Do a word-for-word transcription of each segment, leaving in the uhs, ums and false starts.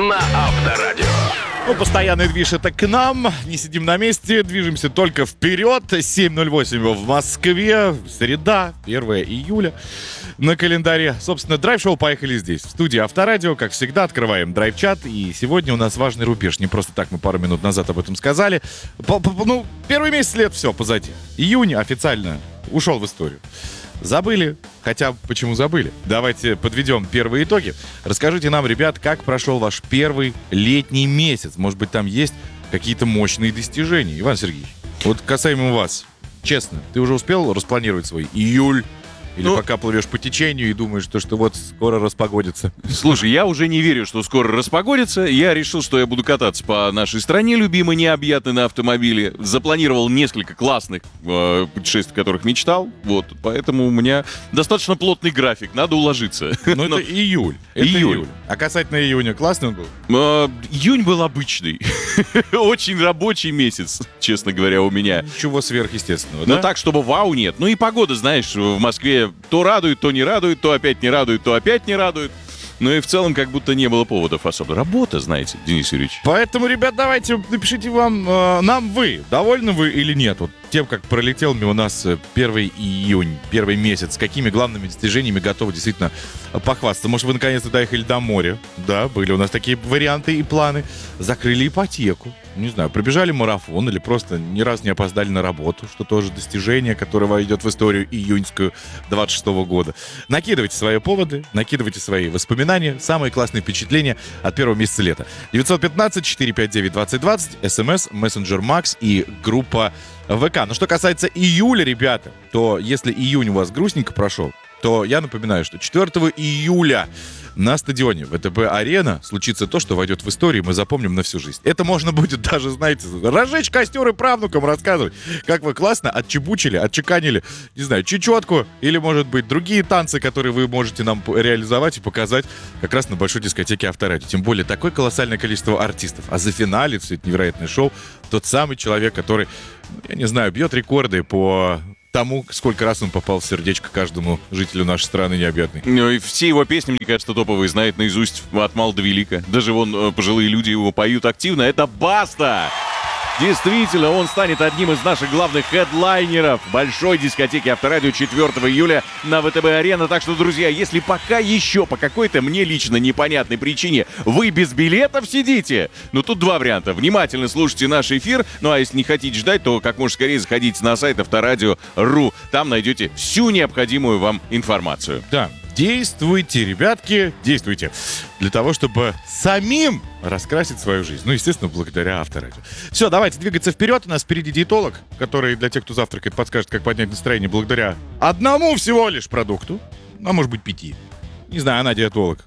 на Авторадио. Ну, постоянный движ — это к нам. Не сидим на месте, движемся только вперед. семь ноль восемь в Москве. Среда, первое июля. На календаре, собственно, драйв-шоу «Поехали» здесь. В студии Авторадио, как всегда, открываем драйв-чат. И сегодня у нас важный рубеж. Не просто так мы пару минут назад об этом сказали. Ну, первый месяц лет, все, позади. Июнь официально ушел в историю. Забыли. Хотя, почему забыли? Давайте подведем первые итоги. Расскажите нам, ребят, как прошел ваш первый летний месяц. Может быть, там есть какие-то мощные достижения. Иван Сергеевич, вот касаемо вас. Честно, ты уже успел распланировать свой июль? Или ну, пока плывешь по течению и думаешь, что, что вот скоро распогодится? Слушай, я уже не верю, что скоро распогодится. Я решил, что я буду кататься по нашей стране, любимой, необъятной, на автомобиле. Запланировал несколько классных э, путешествий, о которых мечтал. Вот, поэтому у меня достаточно плотный график, надо уложиться. Ну, это июль. Это июль. А касательно июня, классный он был? Э, июнь был обычный. Очень рабочий месяц, честно говоря, у меня. Ничего сверхъестественного, да? Ну так, чтобы вау нет. Ну и погода, знаешь, в Москве то радует, то не радует, то опять не радует, то опять не радует. Ну и в целом как будто не было поводов особо. Работа, знаете, Денис Юрьевич. Поэтому, ребят, давайте напишите вам, э, нам вы, довольны вы или нет, вот тем, как пролетел у нас первый июнь, первый месяц, с какими главными достижениями готовы действительно похвастаться. Может, вы наконец-то доехали до моря, да, были у нас такие варианты и планы, закрыли ипотеку, не знаю, пробежали марафон или просто ни разу не опоздали на работу, что тоже достижение, которое войдет в историю июньскую двадцать шестого года. Накидывайте свои поводы, накидывайте свои воспоминания, самые классные впечатления от первого месяца лета. девятьсот пятнадцать четыреста пятьдесят девять двадцать двадцать, смс, мессенджер Макс и группа ВК. Но что касается июля, ребята, то если июнь у вас грустненько прошел, то я напоминаю, что четвёртого июля на стадионе ВТБ-арена случится то, что войдет в историю, мы запомним на всю жизнь. Это можно будет даже, знаете, разжечь костер и правнукам рассказывать, как вы классно отчебучили, отчеканили, не знаю, чечетку или, может быть, другие танцы, которые вы можете нам реализовать и показать как раз на большой дискотеке Авторадио. Тем более, такое колоссальное количество артистов. А за финале все это невероятное шоу тот самый человек, который, я не знаю, бьет рекорды по тому, сколько раз он попал в сердечко каждому жителю нашей страны необъятной. Ну и все его песни, мне кажется, топовые знает наизусть от мала до велика. Даже вон пожилые люди его поют активно. Это Баста! Действительно, он станет одним из наших главных хедлайнеров большой дискотеки Авторадио четвёртого июля на ВТБ-арена. Так что, друзья, если пока еще по какой-то мне лично непонятной причине вы без билетов сидите, ну тут два варианта. Внимательно слушайте наш эфир, ну а если не хотите ждать, то как можно скорее заходите на сайт авторадио точка ру. Там найдете всю необходимую вам информацию. Да. Действуйте, ребятки, действуйте. Для того, чтобы самим раскрасить свою жизнь. Ну, естественно, благодаря Авторадио. Все, давайте двигаться вперед. У нас впереди диетолог, который для тех, кто завтракает, подскажет, как поднять настроение благодаря одному всего лишь продукту. А может быть, пяти. Не знаю, она диетолог.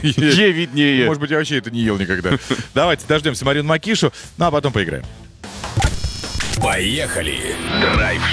Ей виднее. Может быть, я вообще это не ел никогда. Давайте дождемся Марину Макишу, ну а потом поиграем. Поехали! Драйв